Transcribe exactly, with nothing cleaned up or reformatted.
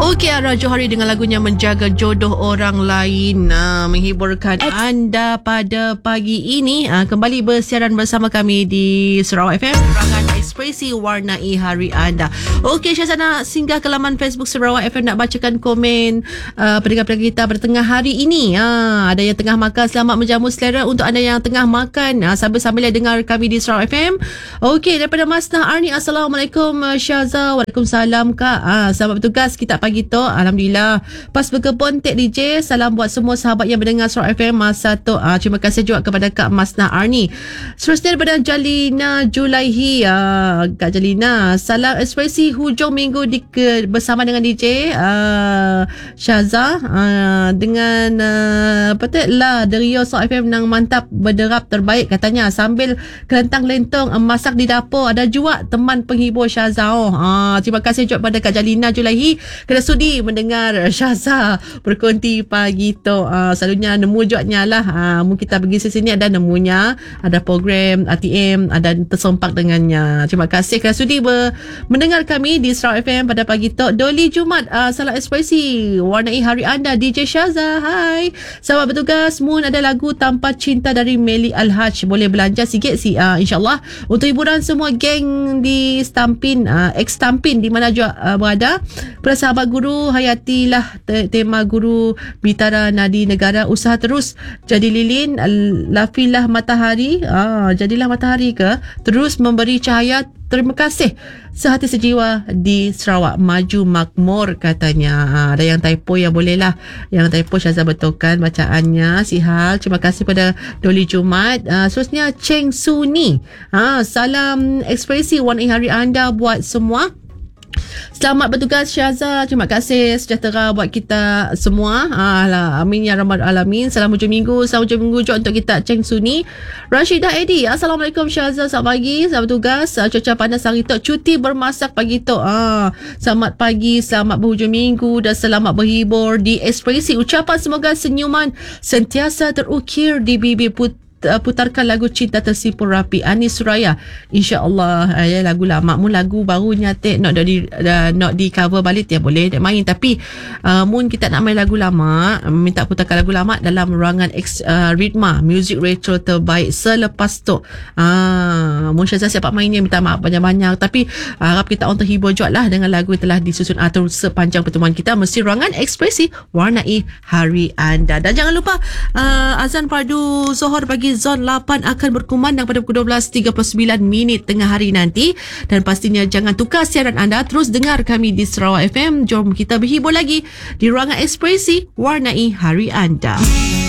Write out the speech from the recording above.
Okey, Ara Johari dengan lagunya Menjaga Jodoh Orang Lain, uh, menghiburkan Ex- anda pada pagi ini. uh, Kembali bersiaran bersama kami di Sarawak F M, Rangan Ekspresi warnai hari anda. Okey, saya nak singgah ke laman Facebook Sarawak F M nak bacakan komen uh, pendengar-pendengar kita pada tengah hari ini. uh, Ada yang tengah makan, selamat menjamu selera untuk anda yang tengah makan, uh, sambil-sambil dengar kami di Sarawak F M. Okey, daripada Masnah Arni, Assalamualaikum Syaza. Waalaikumsalam Kak. uh, Selamat bertugas kita pagi tu. Alhamdulillah. Pas berkebun Tek D J. Salam buat semua sahabat yang mendengar Sarawak F M masa tu. Uh, terima kasih juga kepada Kak Masnah Arni. Seterusnya daripada Jalina Julaihi. Uh, Kak Jalina, salam ekspresi hujung minggu di, ke, bersama dengan D J uh, Syaza uh, dengan uh, apa tu lah dari Sarawak F M nang mantap berderap terbaik katanya sambil kelentang lentong uh, masak di dapur. Ada juga teman penghibur Syaza. Oh, uh, terima kasih juga pada Kak Jalina Julaihi kena sudi mendengar Syaza berkonti pagi tu. Uh, selalunya nemu juatnya lah. Uh, mungkin kita pergi sini ada nemunya, ada program R T M, ada tersompak dengannya. Terima kasih kerana sudi ber- mendengar kami di Sarawak F M pada pagi tu. Doli Jumat, uh, salam ekspresi warnai hari anda D J Syaza. Hai, selamat bertugas. Moon ada lagu Tanpa Cinta dari Meli Al-Haj. Boleh belanja sikit si uh, insyaAllah untuk hiburan semua geng di Stampin, uh, ex Stampin di mana juga uh, berada. Pada sahabat guru, hayatilah te- tema guru Bitara Nadi Negara. Usaha terus jadi lilin, lafilah matahari. Ah, jadilah matahari ke? Terus memberi cahaya. Terima kasih sehati sejiwa di Sarawak maju makmur katanya. Ha, ada yang typo yang boleh lah. Yang typo Syaza betulkan bacaannya. Sihal. Terima kasih pada Doli Jumat. Ha, seterusnya Cheng Suni. Ha, salam ekspresi warnai hari anda buat semua. Selamat bertugas Syaza. Terima kasih, sejahtera buat kita semua. Alah, amin ya rabbal alamin. Salam hujung minggu. Salam hujung minggu juga untuk kita Cheng Suni. Rashidah Edi, Assalamualaikum Syaza. Selamat pagi. Selamat bertugas. Cuaca panas hari tu. Cuti bermasak pagi tu. Ah, selamat pagi, selamat berhujung minggu dan selamat berhibur di ekspresi. Ucapan semoga senyuman sentiasa terukir di bibir putih. Putarkan lagu Cinta Tersimpul Rapi Anis Suraya, insya-Allah. Ya, lagu lama mu lagu baru nyatik nak di uh, nak di cover balik dia boleh dia main, tapi uh, mun kita nak main lagu lama, minta putarkan lagu lama dalam ruangan ex, uh, ritma music retro terbaik selepas tu. Ah, uh, mun Syaza siapa mainnya minta maaf banyak-banyak, tapi uh, harap kita orang terhibur juga lah dengan lagu yang telah disusun atur sepanjang pertemuan kita mesti ruangan ekspresi warnai hari anda. Dan jangan lupa uh, azan fardu Zuhur bagi Zon lapan akan berkumandang pada pukul dua belas tiga puluh sembilan minit tengah hari nanti. Dan pastinya jangan tukar siaran anda, terus dengar kami di Sarawak F M. Jom kita berhibur lagi di ruangan ekspresi warnai hari anda.